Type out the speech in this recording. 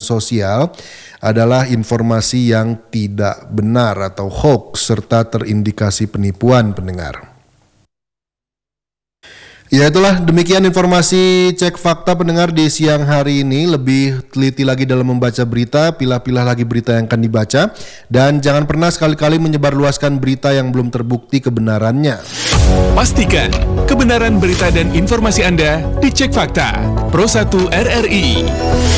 sosial adalah informasi yang tidak benar atau hoax serta terindikasi penipuan pendengar. Ya, itulah demikian informasi Cek Fakta pendengar di siang hari ini. Lebih teliti lagi dalam membaca berita, pilah-pilah lagi berita yang akan dibaca, dan jangan pernah sekali-kali menyebarluaskan berita yang belum terbukti kebenarannya. Pastikan kebenaran berita dan informasi Anda dicek fakta. Pro 1 RRI.